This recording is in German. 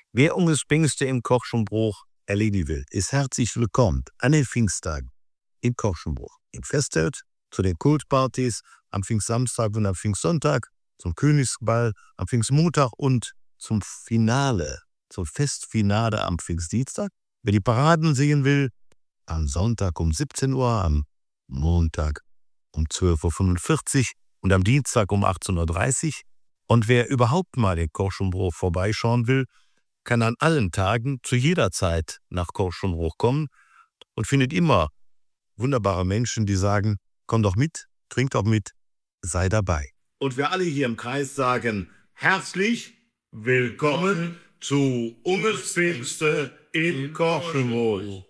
Wer Unges Pfingste im Korschenbruch erledigen will, ist herzlich willkommen an den Pfingsttagen im Korschenbruch. Im Festzelt, zu den Kultpartys, am Pfingstsamstag und am Pfingstsonntag, zum Königsball, am Pfingstmontag und zum Finale, zum Festfinale am Pfingstdienstag. Wer die Paraden sehen will, am Sonntag um 17 Uhr, am Montag um 12.45 Uhr und am Dienstag um 18.30 Uhr. Und wer überhaupt mal den Korschenbruch vorbeischauen will, kann an allen Tagen zu jeder Zeit nach Korschenbruch kommen und findet immer wunderbare Menschen, die sagen, komm doch mit, trink doch mit, sei dabei. Und wir alle hier im Kreis sagen, herzlich willkommen zu Unges Pfingste in Korschenbruch.